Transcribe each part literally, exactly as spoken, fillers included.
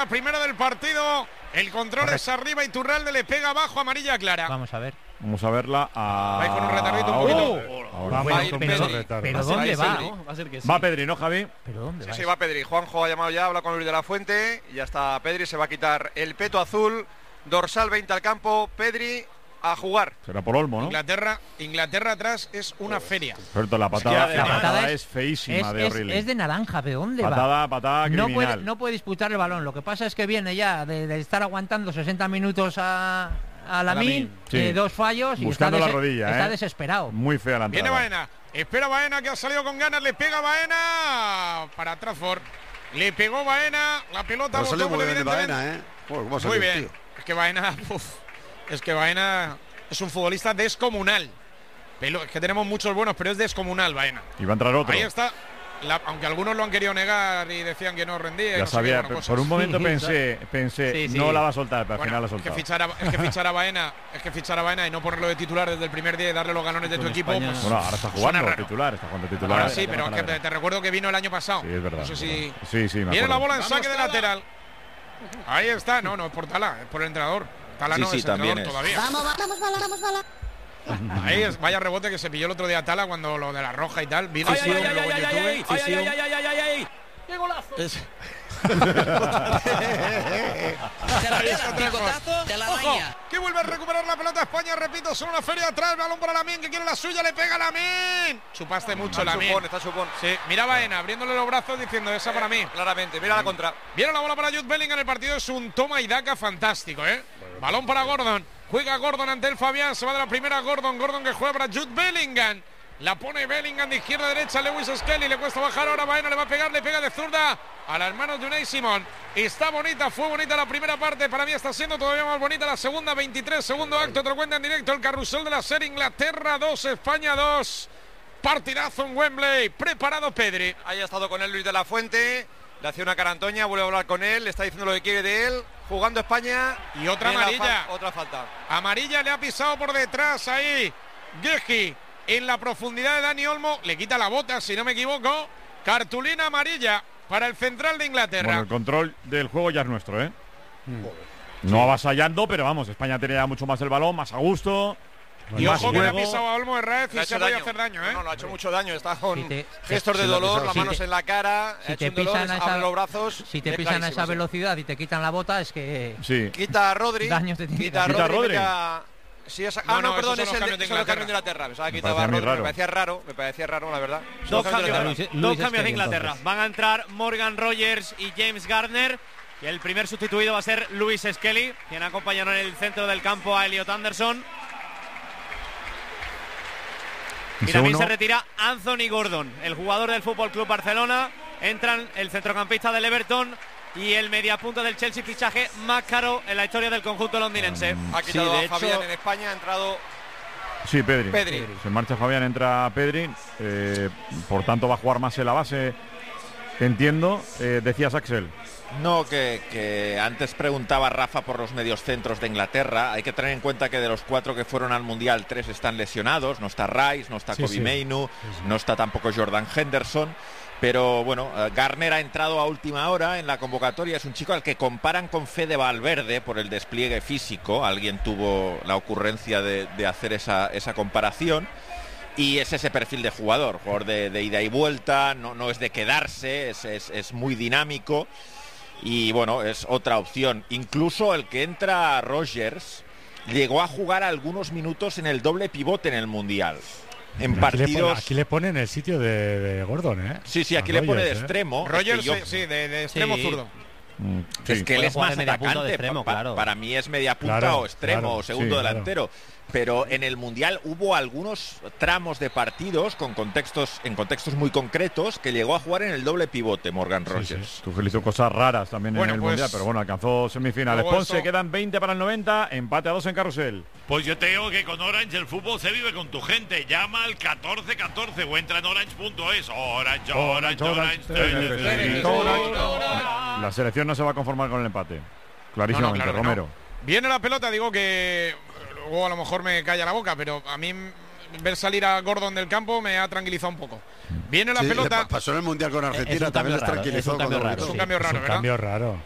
Primero del partido, el control Correcto. Es arriba y Iturralde le pega abajo, amarilla clara. Vamos a ver. Vamos a verla. A... Va con un retardito un poquito. Oh, ahora va a ir pero, Pedri. Pero ¿dónde va? ¿no? Va a ser que sí. Va Pedri, ¿no, Javi? ¿Pero dónde sí, va? Sí, va Pedri. Juanjo ha llamado ya, habla con Luis de la Fuente. Y ya está Pedri, se va a quitar el peto azul. Dorsal veinte al campo. Pedri a jugar. Será por Olmo, ¿no? Inglaterra, Inglaterra atrás es una feria. Cierto, la patada, es que la patada patada es, es feísima es, de es, O'Reilly. es de naranja, ¿de dónde patada, va? Patada, criminal. No puede, no puede disputar el balón. Lo que pasa es que viene ya de, de estar aguantando sesenta minutos a, a Lamine, sí. eh, dos fallos buscando y está, la rodilla, está ¿eh? desesperado. Muy fea la entrada. Viene Baena, espera Baena que ha salido con ganas, le pega Baena para Trafford. Le pegó Baena, la pelota no salió botó muy bien de evidentemente. Baena, ¿eh? Bueno, ¿cómo muy bien. Tío? Es que Baena, uf, es que Baena es un futbolista descomunal. Pero es que tenemos muchos buenos, pero es descomunal Baena. Y va a entrar otro. Ahí está. La, aunque algunos lo han querido negar y decían que no rendía. Ya no sabía, qué, bueno, por un momento pensé, pensé sí, sí. no la va a soltar, pero al bueno, final la ha es que soltado. fichar a, es que fichar a Baena, es que fichar a Baena y no ponerlo de titular desde el primer día y darle los galones de tu equipo. España, Pues, bueno, ahora está jugando titular, está jugando titular. Ahora sí, pero es que te, te recuerdo que vino el año pasado. Sí, es verdad. No sé si sí, sí, me viene acuerdo. la bola en saque de lateral. Ahí está, no, no es por Tala, es por el entrenador. Tala sí, no sí, es entrenador es. todavía. Vamos, vamos, bala, vamos, bala. Ahí es, vaya rebote que se pilló el otro día Tala cuando lo de la roja y tal. Vino ¡Ay, sí, ay, luego ay, en ay, YouTube. ay, ay, ay, ay, ay, ay, ay, ay! ¡Qué golazo! Es- Te la queda, picotazo, te la Ojo, daña. que vuelve a recuperar la pelota España, repito, son una feria atrás, balón para Lamine, que quiere la suya, le pega Lamine. Chupaste mucho Está Lamine. supón, está supón. Sí, mira Baena, abriéndole los brazos diciendo esa para mí. Claramente, mira la contra. Viene la bola para Jude Bellingham, el partido es un toma y daca fantástico, ¿eh? Balón para Gordon, juega Gordon ante el Fabián, se va de la primera Gordon, Gordon que juega para Jude Bellingham. La pone Bellingham de izquierda a derecha, Lewis Skelly, le cuesta bajar ahora, Baena le va a pegar, le pega de zurda a las manos de Unai Simón. Está bonita, fue bonita la primera parte, para mí está siendo todavía más bonita la segunda, veintitrés, segundo acto, otro cuenta en directo, el carrusel de la serie, Inglaterra dos, España dos. Partidazo en Wembley, preparado Pedri. Ahí ha estado con él Luis de la Fuente, le hace una cara a Antoña, vuelve a hablar con él, le está diciendo lo que quiere de él, jugando España. Y otra Viene la amarilla. fal- otra falta. Amarilla le ha pisado por detrás ahí Geji en la profundidad de Dani Olmo, le quita la bota si no me equivoco. Cartulina amarilla para el central de Inglaterra. Bueno, el control del juego ya es nuestro, ¿eh? No avasallando, pero vamos, España tenía mucho más el balón, más a gusto. Y más ojo que le ha juego. pisado a Olmo Herrez Le ha y se hecho ha podido daño. hacer daño, ¿eh? No, no, ha hecho mucho daño, está con Si te- gestos si de le ha dolor, pisado, las si manos te- en la cara, si ha te hecho un dolor, pisan a esa- abre los brazos. Si te es pisan a clarísimo, esa sí. velocidad y te quitan la bota, es que... Sí. Quita a Rodri. Daños te tiene Quita a que hacer. Rodri. Rodri. mete a- Sí, esa- No, ah, no, no, perdón, esos es son el los de, cambios de son los cambios de Inglaterra. Inglaterra. Pensaba que Me quitaba a parecía muy Rodri, me raro. parecía raro, me parecía raro, la verdad. Son Dos los cambios de cambios, Inglaterra. dos Luis cambios de Skelly, Inglaterra. entonces. Van a entrar Morgan Rogers y James Garner. Y el primer sustituido va a ser Lewis Skelly, quien acompañará en el centro del campo a Elliot Anderson. Y Ese también uno. se retira Anthony Gordon, el jugador del Fútbol Club Barcelona. Entran el centrocampista del Everton y el mediapunta del Chelsea, fichaje más caro en la historia del conjunto londinense. Ha quitado Sí, a de Fabián hecho- en España, ha entrado Sí, Pedri. Pedri. Se marcha Fabián, entra Pedri. Eh, por tanto, va a jugar más en la base. Entiendo. Eh, decías, Axel. No, que, que antes preguntaba Rafa por los mediocentros de Inglaterra. Hay que tener en cuenta que de los cuatro que fueron al Mundial, tres están lesionados. No está Rice, no está Sí, Kobe sí. Mainu, no está tampoco Jordan Henderson. Pero bueno, eh, Garner ha entrado a última hora en la convocatoria. Es un chico al que comparan con Fede Valverde por el despliegue físico. Alguien tuvo la ocurrencia de, de hacer esa, esa comparación. Y es ese perfil de jugador, jugador de, de ida y vuelta, no, no es de quedarse, es, es, es muy dinámico. Y bueno, es otra opción. Incluso el que entra Rogers llegó a jugar algunos minutos en el doble pivote en el Mundial. En Aquí le, partidos... pone, aquí le ponen el sitio de, de Gordon, ¿eh? Sí, sí, aquí A le pone de Rogers, ¿eh? extremo. Rogers, Es que yo- sí, sí, de, de extremo Sí. zurdo. Mm, Es sí. que él Puede es jugar más de media punta o atacante. de extremo, Pa- claro. Para mí es media punta Claro, o extremo claro, o segundo sí, claro. delantero. Pero en el Mundial hubo algunos tramos de partidos con contextos, en contextos muy concretos, que llegó a jugar en el doble pivote Morgan Sí, Rogers. sí. Tuchel hizo cosas raras también Bueno, en el pues, Mundial, pero bueno, alcanzó semifinales. luego Ponce, eso- quedan veinte para el noventa, empate a dos en carrusel. Pues yo te digo que con Orange el fútbol se vive con tu gente. Llama al catorce catorce o entra en orange punto es. Orange, Orange, Orange. Orange, Orange. La selección no se va a conformar con el empate. Clarísimamente, No, no, claro que Romero. no. Viene la pelota, digo que luego a lo mejor me calla la boca, pero a mí ver salir a Gordon del campo me ha tranquilizado un poco. Viene la Sí, le pelota. pa- pasó en el Mundial con Es Argentina, un también cambio les raro, tranquilizó es un cambio cuando raro, gritó. Es un sí. cambio Es raro, un ¿verdad? cambio raro.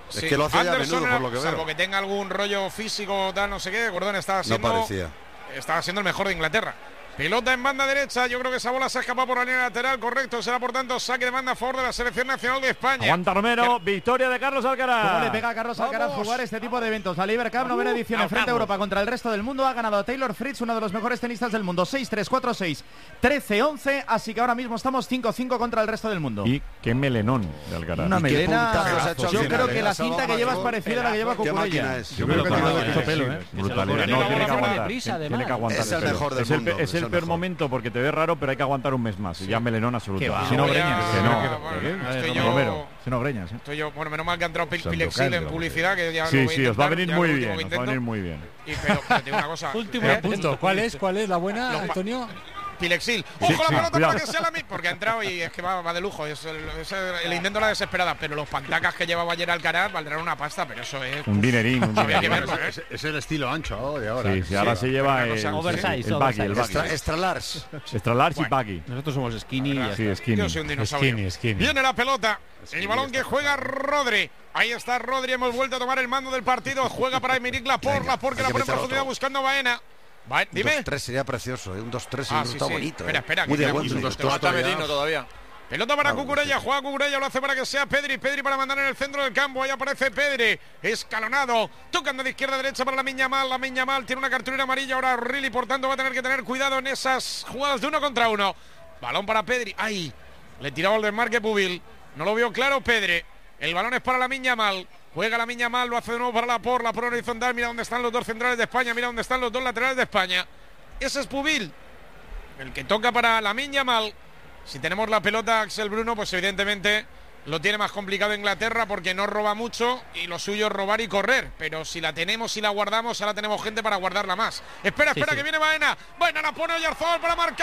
Sí. que lo hace ya a Anderson menudo, era- por lo que salvo veo. que tenga algún rollo físico, tal, no sé qué, Gordon estaba No siendo, parecía. estaba siendo el mejor de Inglaterra. Pelota en banda derecha, yo creo que esa bola se ha escapado por la línea lateral, correcto, será por tanto saque de banda a favor de la selección nacional de España. Aguanta Romero, victoria de Carlos Alcaraz. ¿Cómo le pega a Carlos Alcaraz Vamos. jugar este tipo de eventos? La Liber Cup, novena edición, enfrente a Europa contra el resto del mundo. Ha ganado a Taylor Fritz, uno de los mejores tenistas del mundo. seis tres, cuatro seis, trece once. Así que ahora mismo estamos cinco cinco contra el resto del mundo. Y qué melenón de Alcaraz. Una ¿Y qué melena. puntazos ha hecho al Yo final, creo eh? que la Ha salvado cinta que lleva es Macron. parecida a la que lleva ¿Qué máquina Cucurella. es? Yo creo que tiene mucho pelo, ¿eh? Que se lo Brutalidad. pone No, la tiene que bola fuera de aguantar. prisa, Tiene además. que aguantar. Es el pelo. mejor del Es el, mundo, pe- es es el el peor mejor. momento porque te ve raro, pero hay que aguantar un mes más. Y ya melenón absoluto. Qué va. Si no, Voy a- Breñas. Que bueno, no. bueno, ¿Qué? estoy Eh, yo- Romero. Si no breñas, ¿eh? Estoy yo, bueno, menos mal que ha entrado Pil- Santo Pilexil en Cándalo, publicidad, que ya lo Sí, voy a sí, os va a intentar, venir ya muy lo bien. último que Os va a intento. venir muy bien. Y, pero, pero te digo una cosa. Último eh, punto. ¿Cuál es? ¿Cuál es la buena, Los pa- Antonio? Pilexil. Sí, ¡Ojo sí, la pelota cuidado. para que sea la misma! Porque ha entrado y es que va, va de lujo. Es el, es el- el intento de la desesperada. Pero los pantacas que llevaba ayer Alcaraz valdrán una pasta, pero eso es. Un dinerín. Un Había que dinerín. verlo, ¿eh? Es, es el estilo ancho de ahora. Sí, sí, ahora se lleva una el, cosa oversize, el baggy, el baggy. Extra, extra large. Extra large y Bueno. baggy. Nosotros somos skinny y ya Sí, está. skinny. Yo soy un dinosaurio. Skinny, skinny. Viene la pelota. El balón que juega Rodri. Ahí está Rodri. Hemos vuelto a tomar el mando del partido. Juega para Emerick Laporte. Laporte que hay la que pone en meter profundidad otro. buscando a Baena. Va- Un Dime. dos tres sería precioso, ¿eh? Un dos tres Ah, eso sí, está sí. bonito. Espera, ¿eh? espera, Muy que de tenemos Wembley. un dos Te falta Merino todavía. Pelota para Vamos, Cucurella, sí. juega Cucurella, lo hace para que sea Pedri, Pedri para mandar en el centro del campo, ahí aparece Pedri, escalonado, tocando de izquierda a derecha para la Miña Mal, la Miña Mal tiene una cartulina amarilla, ahora Rilly, por tanto va a tener que tener cuidado en esas jugadas de uno contra uno. Balón para Pedri, ahí, le tiraba el desmarque Pubil, no lo vio claro Pedri, el balón es para la Miña Mal. Juega la Miña Mal, lo hace de nuevo para la por, la por horizontal, mira dónde están los dos centrales de España, mira dónde están los dos laterales de España. Ese es Pubil, el que toca para la Miña Mal. Si tenemos la pelota Axel Bruno, pues evidentemente lo tiene más complicado Inglaterra porque no roba mucho y lo suyo es robar y correr. Pero si la tenemos y la guardamos, ahora tenemos gente para guardarla más. Espera, espera, sí. que viene Baena. Baena la pone Oyarzabal para marcar.